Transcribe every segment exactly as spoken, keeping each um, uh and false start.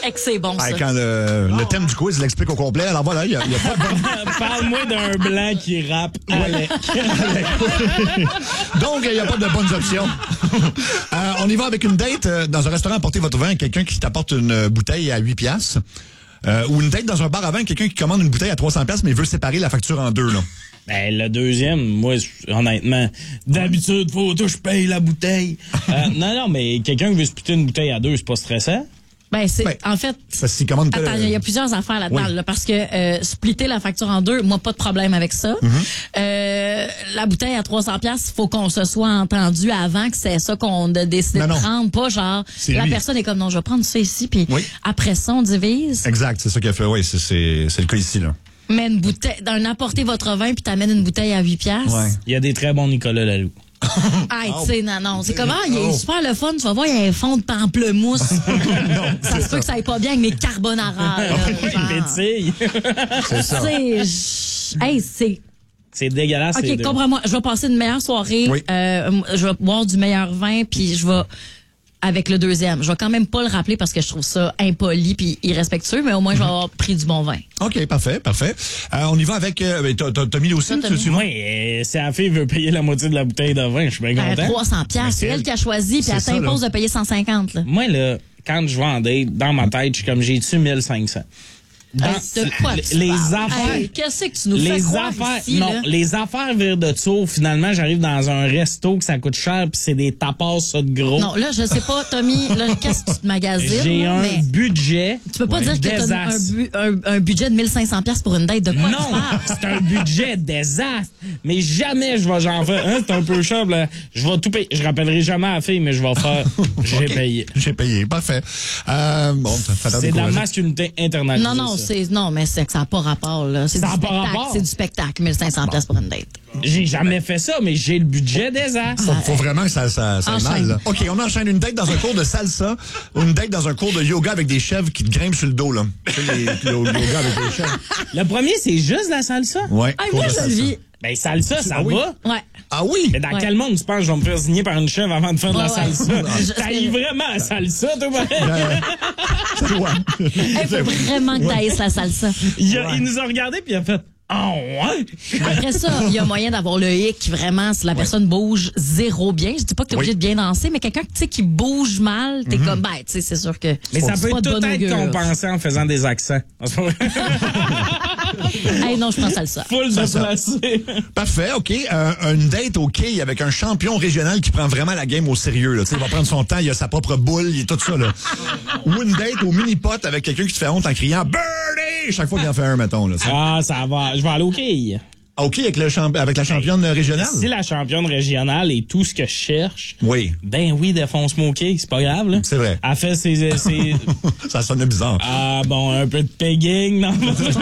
Et que c'est bon, ça. Hey, quand le, le thème du quiz l'explique au complet, alors voilà, il n'y a, y a pas de bonne... Parle-moi d'un blanc qui rappe avec. Donc, il n'y a pas de bonnes options. euh, on y va avec une date euh, dans un restaurant, apportez votre vin à quelqu'un qui t'apporte une bouteille à huit piastres. Euh, ou une date dans un bar à vin, quelqu'un qui commande une bouteille à trois cents piastres, mais veut séparer la facture en deux, là. Ben, le deuxième, moi, honnêtement, d'habitude, faut que je paye la bouteille. euh, non, non, mais quelqu'un qui veut splitter une bouteille à deux, c'est pas stressant? Ben, c'est, Ben, en fait, Parce qu'il commande pas attends, le- il y a plusieurs affaires là-dedans, Oui. là, parce que euh, splitter la facture en deux, moi, pas de problème avec ça. Mm-hmm. euh, la bouteille à trois cents piastres, faut qu'on se soit entendu avant que c'est ça qu'on a décidé Non, de non. prendre, pas genre, C'est la lui. personne est comme, non, je vais prendre ça ici, puis Oui. après ça, on divise. Exact, c'est ça qu'il a fait. Oui, c'est, c'est, c'est le cas ici, là. Mais une bouteille, d'un apporter votre vin, puis t'amènes une bouteille à huit piastres. Ouais. Il y a des très bons Nicolas Laloux. Ah, tu sais, non, non. C'est comment? Il est Oh. super le fun. Tu vas voir, il y a un fond de pamplemousse. ça se peut que ça aille pas bien avec mes carbonara. là, Oui, genre. pétille. C'est ça. C'est. j- Hey, c'est. C'est dégueulasse. c'est OK, de- comprends-moi. Je vais passer une meilleure soirée. Oui. Euh, je vais boire du meilleur vin, puis je vais. Avec le deuxième. Je vais quand même pas le rappeler parce que je trouve ça impoli puis irrespectueux, mais au moins, je vais avoir pris du bon vin. OK, parfait, parfait. Euh, on y va avec... Euh, ben, t'as, t'as, t'as mis aussi, Toi, t'as tu, mis. tu Moi, euh, si la fille veut payer la moitié de la bouteille de vin, je suis bien Ben, content. trois cents piastres, c'est c'est elle elle. qui a choisi, puis C'est elle ça, t'impose là. de payer cent cinquante. Là. Moi, là, quand je vais en date, dans ma tête, je suis comme, j'ai-tu mille cinq cents? Dans- Hey, de quoi les- tu les parles? affaires... Hey, qu'est-ce que tu nous fais les croire affaires, ici, non, là? les affaires virent de tour. Finalement, j'arrive dans un resto que ça coûte cher, puis c'est des tapas ça de gros. Non, là, je sais pas, Tommy, là, qu'est-ce que tu te magasines? J'ai là, un mais budget. tu peux pas dire que t'as un, désastre. bu- un, un budget de mille cinq cents piastres pour une date. De quoi tu Non, parles? c'est un budget désastre. Mais jamais je vais j'en faire. Hein, c'est un peu cher. Là. Je vais tout payer. Je rappellerai jamais à la fille, mais je vais faire. J'ai OK. payé. J'ai payé, parfait. Euh, bon, ça fait C'est de la masculinité internalisée. Non, non, ça. c'est, non, mais c'est que ça n'a pas rapport, là. C'est Ça du a pas spectacle. rapport. C'est du spectacle, mille cinq cents piastres pour une date. J'ai jamais fait ça, mais j'ai le budget désastre. Faut, faut vraiment que ça, ça, ça aille Enchaîne. mal, là. OK, on enchaîne une date dans un cours de salsa ou une date dans un cours de yoga avec des chèvres qui te grimpent sur le dos, là. Tu sais, les- le yoga avec des chèvres. Le premier, c'est juste la salsa. Ouais. Hey, cours moi, de je le salsa. vis. Ben, salsa, ça Ah oui? va. Ouais. Ah oui? Mais dans Ouais. quel monde tu penses que je vais me faire signer par une chèvre avant de faire de la Ouais, ouais. salsa? Je- T'ailles vraiment la salsa, toi, pareil? Euh, c'est toi. Il faut vraiment que t'ailles la salsa. Il, a- il nous a regardé puis il a fait « Oh, ouais? Après ça, il y a moyen d'avoir le hic, vraiment, si la personne bouge zéro bien. Je dis pas que t'es Oui. obligé de bien danser, mais quelqu'un tu sais, qui bouge mal, t'es comme, ben, tu sais, c'est sûr que. » Mais ça c'est peut pas de tout bon être augure. compensé en faisant des accents. Hey, non, je prends salsa. Full Ça, de ça. placé. Parfait, OK. Euh, une date au quai avec un champion régional qui prend vraiment la game au sérieux. Là. Tu sais, il va prendre son temps, il a sa propre boule, il est tout ça. Là. Ou une date au mini-pot avec quelqu'un qui te fait honte en criant « Birdie! » chaque fois qu'il en fait un, mettons. Là, tu sais. Ah, ça va. Je vais aller au quai. OK, avec, le champ- avec la championne régionale? Si la championne régionale est tout ce que je cherche, Oui, ben oui, défonce-moi au quai, c'est pas grave. Là. c'est vrai. Elle fait ses... ses Ça sonne bizarre. ah bon, un peu de pegging. Non,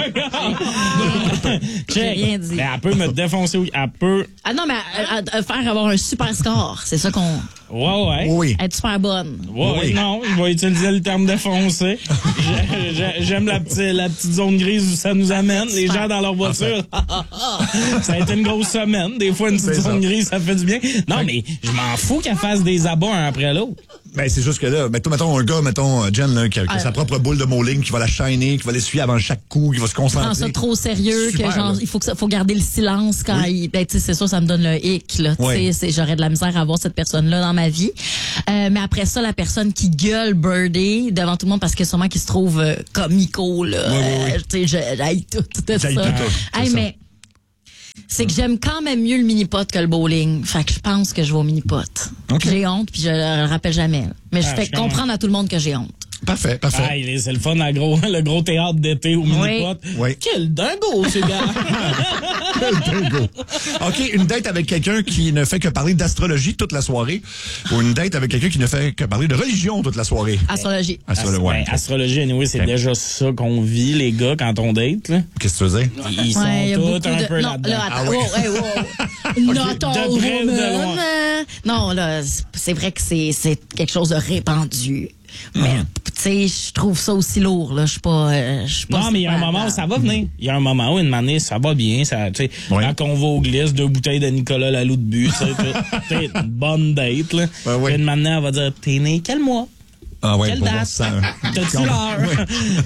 J'ai rien dit. Mais elle peut me défoncer au... Elle peut... Ah non, mais à, à- à faire avoir un super score, c'est ça qu'on. Ouais, ouais. Oui. Être super bonne. Ouais, Oui. non, je vais utiliser le terme défoncer. J'ai- j'ai- J'aime la, petite- la petite zone grise où ça nous amène. Les gens dans leur voiture. Ça a été une grosse semaine. Des fois, une petite C'est ça. zone grise, ça fait du bien. Non, mais je m'en fous qu'elle fasse des abats un après l'autre. Ben, c'est juste que là, mettons, mettons un gars, mettons, Jen, là, qui a, qui a Ah. sa propre boule de bowling, qui va la shiner, qui va l'essuyer avant chaque coup, qui va se concentrer. Prends ça trop au sérieux, Super, que genre, là. il faut que ça, faut garder le silence quand Oui. il, ben, tu sais, c'est sûr, ça me donne le hic, là. Tu Oui. sais, c'est- j'aurais de la misère à avoir cette personne-là dans ma vie. Euh, mais après ça, la personne qui gueule Birdie devant tout le monde parce que sûrement qu'il se trouve euh, comico, là. Oui, oui, oui. Euh, tu sais, je- j'haïs tout, tout ça. J'haïs tout, tout, c'est Hey, ça. mais, c'est que j'aime quand même mieux le mini-pot que le bowling. Fait que je pense que je vais au mini-pot. OK. J'ai honte, puis je le rappelle jamais. Mais je Ah, fais je comprends. comprendre à tout le monde que j'ai honte. Parfait, parfait. Ah, il est- c'est le fun, la gros, le gros théâtre d'été au mini-pot. Oui. Quel dingo, ce gars! Quel dingo. OK, une date avec quelqu'un qui ne fait que parler d'astrologie toute la soirée ou une date avec quelqu'un qui ne fait que parler de religion toute la soirée. Astrologie. Astrologie, Ben, ouais. astrologie, anyway, c'est Ok. déjà ça qu'on vit, les gars, quand on date. Là. Qu'est-ce que tu veux dire? Ils sont Ouais, il y a tous beaucoup un de... peu non, là-dedans. là, attends. Ah oui. wow, hey, wow. Not all de près ou de women. loin. Euh, Non, là, c'est- c'est vrai que c'est c'est quelque chose de répandu. Mais, Mm. tu sais, je trouve ça aussi lourd, là. Je suis pas... euh, je suis pas Non, mais il y a un moment où ça va venir. Il y a un moment où, une année, ça va bien. Ça, tu sais, Ouais. quand on va aux glisses, deux bouteilles de Nicolas Laloux de but, tu sais, t'es- t'es une bonne date. Là. Ben oui. Puis une année, elle va dire, t'es né quel mois? Ah ouais, Quelle pour date? voir si ça- T'as-tu l'heure?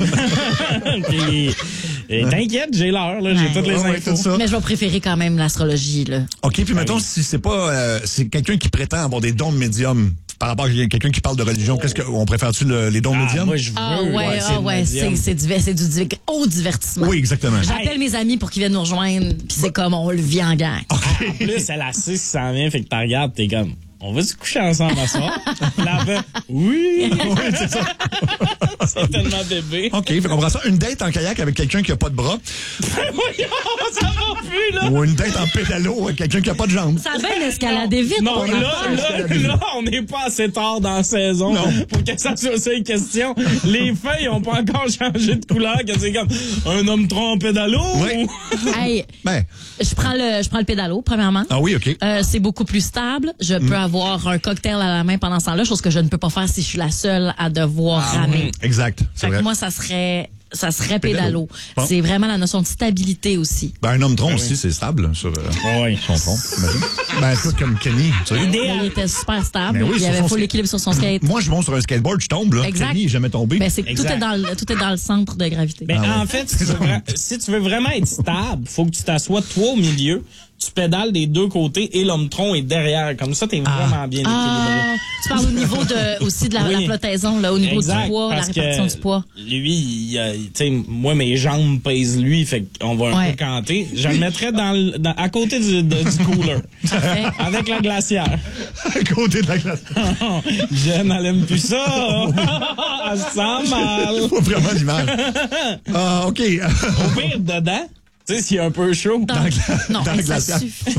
Puis, euh, t'inquiète, j'ai l'heure, là, j'ai Ouais. toutes les Ouais, ouais, infos. tout ça. Mais je vais préférer quand même l'astrologie, là. OK, puis mettons, si c'est pas... Euh, c'est quelqu'un qui prétend avoir des dons de médium par rapport à quelqu'un qui parle de religion, qu'est-ce que... On préfère-tu le- les dons de Ah, médium? moi, je veux. Ah ouais, c'est ah le ouais, médium. c'est c'est du, c'est du div- haut divertissement. Oui, exactement. J'appelle mes amis pour qu'ils viennent nous rejoindre, puis c'est comme on le vit en gang. En plus, elle a six qui s'en vient, fait que t'en regardes, t'es comme, on va se coucher ensemble à soir? Là, elle fait, oui! Oui, c'est ça. C'est tellement bébé. OK, fait qu'on prend ça. Une date en kayak avec quelqu'un qui a pas de bras Voyons, ça va plus, là! ou une date en pédalo avec quelqu'un qui a pas de jambes. Ça va escalader vite. Non, ton là, affaire. là, là, on n'est pas assez tard dans la saison Non. pour que ça soit ça une question. Les feuilles ont pas encore changé de couleur, que c'est comme un homme tronc en pédalo. Oui. ou- Hey, Ben, je prends le, je prends le pédalo, premièrement. ah oui, OK. Euh, c'est beaucoup plus stable. Je Mm. peux avoir un cocktail à la main pendant ce temps-là, chose que je ne peux pas faire si je suis la seule à devoir ramer. Exact, c'est Fait que vrai. moi, ça serait, ça serait Pédalo. pédalo. Bon. C'est vraiment la notion de stabilité aussi. Ben, un homme tronc aussi, c'est stable sur euh, Oui. son tronc, j'imagine. Ben, tout comme Kenny, tu sais. Idéal. Il était super stable. Ben oui, il sur avait son full skate. équilibre sur son skate. Moi, je monte sur un skateboard, je tombe, là. Exact. Kenny, il est jamais tombé. Ben, c'est, tout, Exact. est dans le, tout est dans le centre de gravité. Ben, Ah ouais. en fait, si tu, veux, vra- si tu veux vraiment être stable, faut que tu t'assoies toi au milieu, tu pédales des deux côtés et l'homme tronc est derrière. Comme ça, t'es vraiment bien équilibré. Ah, tu parles au niveau de, aussi de la, Oui. la flottaison, là, au niveau Exact, du poids, la parce répartition que du poids. Lui, il, euh, tu sais, moi, mes jambes pèsent lui, fait qu'on va un Ouais. peu canter. Je le mettrais dans, le- dans- à côté du, de- du cooler. Parfait. Avec la glacière. À côté de la glace. Jeanne, elle aime plus ça. Elle se sent mal. Pas vraiment l'image. Ah, OK. Au pire, dedans, tu sais, s'il y a un peu chaud. Dans, Dans le gla- non, dans hey, le ça glaciaire. suffit.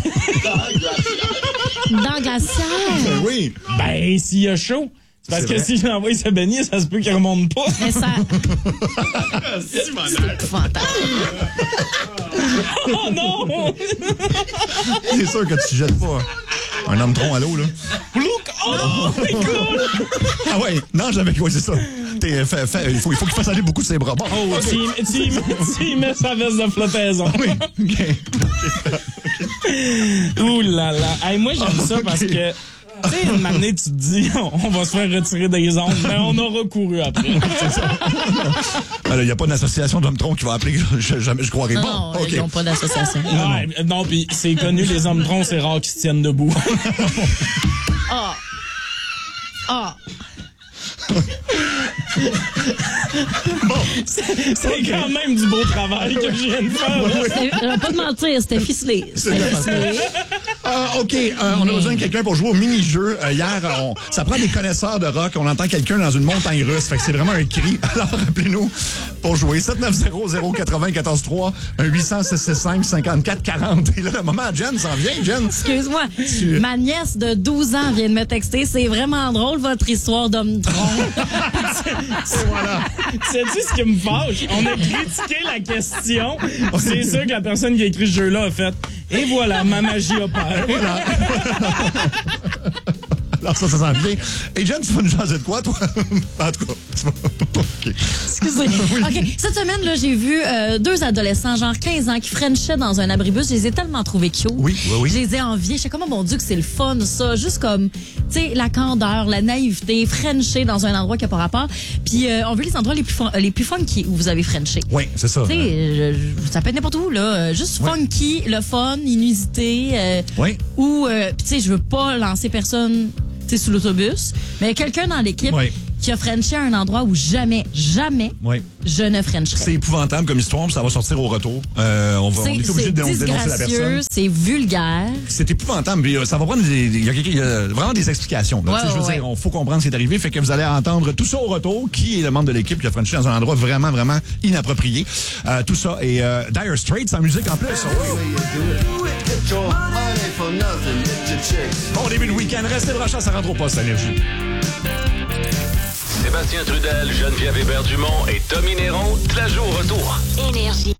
Dans le glaciaire. Ben oui. Ben, s'il y a chaud. C'est parce C'est que vrai. si je l'envoie se baigner, ça se peut qu'il remonte pas. Mais ça. C'est épouvantable. Oh non! C'est sûr que tu jettes pas un homme tronc à l'eau, là. Look! Oh non! C'est cool! Ah ouais, non, j'avais quoi, c'est ça. T'es, fait, fait, il faut, il faut qu'il fasse aller beaucoup de ses bras. Bon, Oh, OK. tu, y- tu, y mets- tu y mets sa veste de flottaison. Oui, OK. Ouh là là. Hey, moi, j'aime ça parce que, tu sais, une année, tu te dis, on, on va se faire retirer des ondes, mais on aura couru après. Il n'y a pas d'association d'hommes troncs qui va appeler, je, jamais je croirais Non, pas. non, OK. ils n'ont pas d'association. Ouais, non, puis c'est connu, les hommes troncs, c'est rare qu'ils se tiennent debout. Ah. Ah. C'est c'est quand même du beau travail que je viens de faire. là. C'était- Je vais pas te mentir, c'était ficelé. C'était ficelé. Ah, OK, euh, on a besoin de quelqu'un pour jouer au mini-jeu. Euh, hier, on- ça prend des connaisseurs de rock. On entend quelqu'un dans une montagne russe. Fait que c'est vraiment un cri. Alors, appelez-nous pour jouer. sept neuf zéro zéro quatre zéro un quatre trois, un huit cents six cent soixante-cinq cinquante-quatre quarante. Et là, le moment, Jen s'en vient, Jen. Excuse-moi, Tu- ma nièce de douze ans vient de me texter. C'est vraiment drôle, votre histoire d'homme tronc. Voilà. Sais-tu ce qui me fâche? On a critiqué la question. C'est sûr que la personne qui a écrit ce jeu-là a fait. Et voilà, ma magie opère. Voilà. Alors, ça, ça sent bien. Et Jen, tu vas nous jaser de quoi, toi? En tout cas, tu vas... OK. Excusez. OK. Cette semaine, là, j'ai vu euh, deux adolescents, genre quinze ans, qui frenchaient dans un abribus. Je les ai tellement trouvés cute. Oui, oui, oui. Je les ai enviés. Je sais comme, oh mon Dieu, que c'est le fun, ça. Juste comme, tu sais, la candeur, la naïveté, frencher dans un endroit qui n'a pas rapport. Puis, euh, on veut les endroits les plus, fun- les plus funky où vous avez frenché. Oui, c'est ça. Tu sais, je- je- ça peut être n'importe où, là. Euh, Juste Ouais. funky, le fun, inusité. Euh, Oui. Ou, euh, puis tu sais, je veux pas lancer personne, tu sais, sous l'autobus, mais quelqu'un dans l'équipe Ouais. qui a frenché à un endroit où jamais, jamais, Oui. je ne frencherais. C'est épouvantable comme histoire, puis ça va sortir au retour. Euh, on, va, on C'est est obligé c'est de dénoncer la disgracieux, personne. c'est vulgaire. C'est épouvantable. Puis, euh, ça va prendre des, des- il y a, quelque- il y a vraiment des explications. Là. Ouais, Tu sais, je veux ouais, dire, ouais. on faut comprendre ce qui est arrivé. Fait que vous allez entendre tout ça au retour. Qui est le membre de l'équipe qui a franchi dans un endroit vraiment, vraiment inapproprié. Euh, tout ça. Et euh, Dire Straits en musique en plus. Bon début de week-end. Restez branchés, ça rentre au poste, énergie. Sébastien Trudel, Geneviève Hébert-Dumont et Tommy Néron, de la jour au retour. Énergie.